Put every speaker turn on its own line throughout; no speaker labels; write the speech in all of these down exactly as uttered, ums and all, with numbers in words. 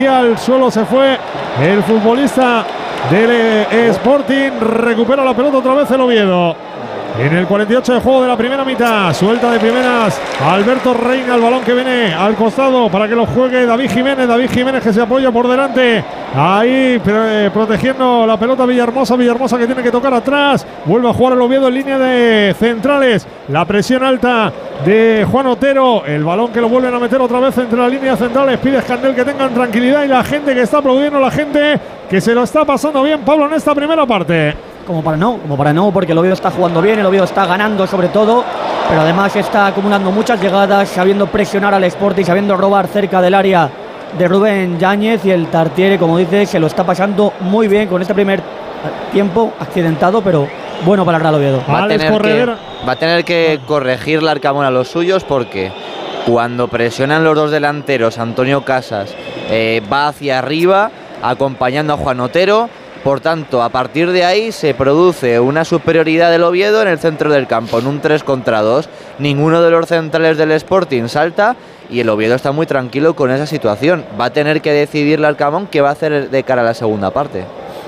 Al suelo se fue el futbolista del Sporting. Recupera la pelota otra vez el Oviedo. En el cuarenta y ocho de juego de la primera mitad. Suelta de primeras Alberto Reina. El balón que viene al costado para que lo juegue David Jiménez. David Jiménez que se apoya por delante. Ahí eh, protegiendo la pelota Villahermosa. Villahermosa que tiene que tocar atrás. Vuelve a jugar el Oviedo en línea de centrales. La presión alta de Juan Otero. El balón que lo vuelven a meter otra vez entre las líneas centrales. Pide Escandel que tengan tranquilidad. Y la gente que está aplaudiendo, la gente que se lo está pasando bien, Pablo, en esta primera parte.
Como para no, como para no, porque el Oviedo está jugando bien, el Oviedo está ganando sobre todo, pero además está acumulando muchas llegadas, sabiendo presionar al Sporting, sabiendo robar cerca del área de Rubén Yáñez, y el Tartiere, como dices, se lo está pasando muy bien con este primer tiempo accidentado, pero bueno para el Real Oviedo.
Va a tener que, va a tener que corregir el Arcamón a los suyos, porque cuando presionan los dos delanteros, Antonio Casas eh, va hacia arriba acompañando a Juan Otero. Por tanto, a partir de ahí se produce una superioridad del Oviedo en el centro del campo, en un tres contra dos. Ninguno de los centrales del Sporting salta y el Oviedo está muy tranquilo con esa situación. Va a tener que decidir el Arcamón qué va a hacer de cara a la segunda parte.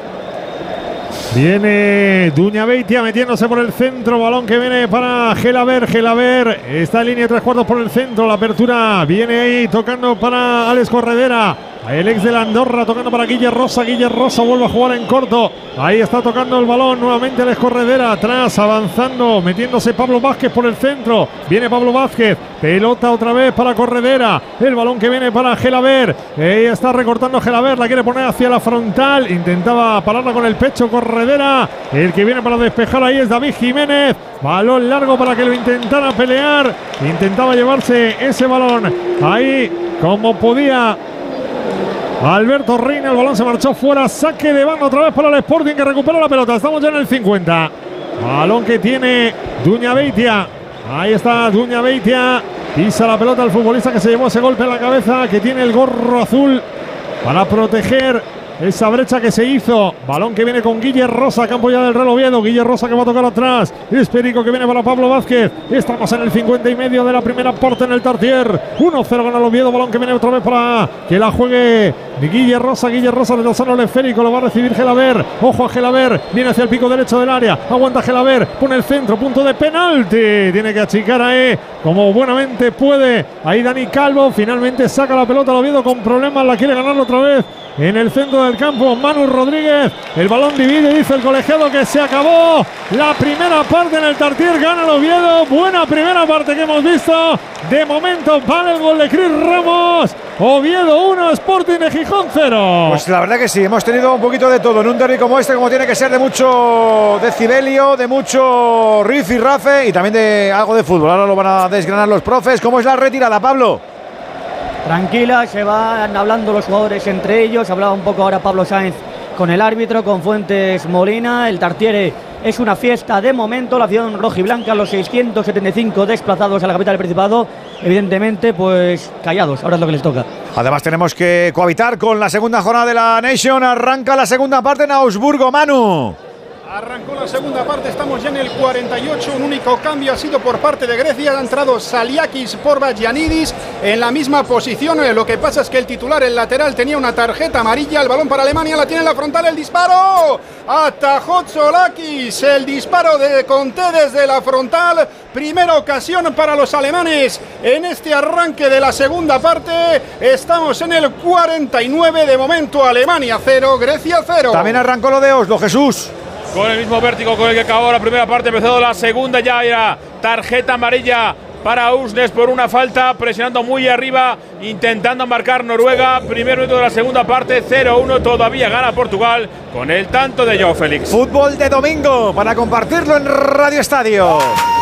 Viene Duña Beitia metiéndose por el centro, balón que viene para Gelaber, Gelaber está en línea de tres cuartos por el centro, la apertura viene ahí tocando para Alex Corredera. El ex de la Andorra tocando para Guille Rosa. Guille Rosa vuelve a jugar en corto. Ahí está tocando el balón nuevamente Alex Corredera. Atrás, avanzando, metiéndose Pablo Vázquez por el centro. Viene Pablo Vázquez. Pelota otra vez para Corredera. El balón que viene para Gelaber. Ahí está recortando Gelaber. La quiere poner hacia la frontal. Intentaba pararla con el pecho Corredera. El que viene para despejar ahí es David Jiménez. Balón largo para que lo intentara pelear. Intentaba llevarse ese balón. Ahí como podía Alberto Reina, el balón se marchó fuera, saque de banda otra vez para el Sporting que recupera la pelota, estamos ya en el cincuenta. Balón que tiene Duña Beitia, ahí está Duña Beitia, pisa la pelota el futbolista que se llevó ese golpe en la cabeza, que tiene el gorro azul para proteger esa brecha que se hizo. Balón que viene con Guille Rosa, campo ya del Real Oviedo. Guille Rosa que va a tocar atrás. Es Perico que viene para Pablo Vázquez. Estamos en el cincuenta y medio de la primera parte en el Tartier. uno cero gana el Oviedo. Balón que viene otra vez para que la juegue Guille Rosa. Guille Rosa de Lozano, el esférico. Lo va a recibir Gelaber. Ojo a Gelaber. Viene hacia el pico derecho del área. Aguanta Gelaber. Pone el centro. Punto de penalti. Tiene que achicar ahí como buenamente puede. Ahí Dani Calvo. Finalmente saca la pelota al Oviedo con problemas. La quiere ganar otra vez en el centro del campo Manu Rodríguez. El balón divide, dice el colegiado que se acabó la primera parte en el Tartier. Gana el Oviedo. Buena primera parte que hemos visto. De momento vale el gol de Cris Ramos. Oviedo uno, Sporting de Gijón cero.
Pues la verdad que sí, hemos tenido un poquito de todo en un derbi como este, como tiene que ser, de mucho decibelio, de mucho riff y rafe y también de algo de fútbol. Ahora lo van a desgranar los profes. ¿Cómo es la retirada, Pablo?
Tranquila, se van hablando los jugadores entre ellos. Hablaba un poco ahora Pablo Sáenz con el árbitro, con Fuentes Molina. El Tartiere es una fiesta de momento. La afición rojiblanca, los seiscientos setenta y cinco desplazados a la capital del Principado, evidentemente pues callados, ahora es lo que les toca.
Además tenemos que cohabitar con la segunda jornada de la Nation. Arranca la segunda parte en Augsburgo, Manu.
Arrancó la segunda parte, estamos ya en el cuarenta y ocho, un único cambio ha sido por parte de Grecia, ha entrado Saliakis por Bagianidis en la misma posición, lo que pasa es que el titular, el lateral, tenía una tarjeta amarilla, el balón para Alemania, la tiene en la frontal, el disparo, atajó Tsolakis, el disparo de Conté desde la frontal, primera ocasión para los alemanes en este arranque de la segunda parte, estamos en el cuarenta y nueve, de momento Alemania cero, Grecia cero.
También arrancó lo de Oslo, Jesús.
Con el mismo vértigo con el que acabó la primera parte, empezado la segunda, ya era tarjeta amarilla para Usnes por una falta, presionando muy arriba, intentando marcar Noruega. Primer minuto de la segunda parte, cero uno, todavía gana Portugal con el tanto de Joao Félix.
Fútbol de domingo para compartirlo en Radio Estadio.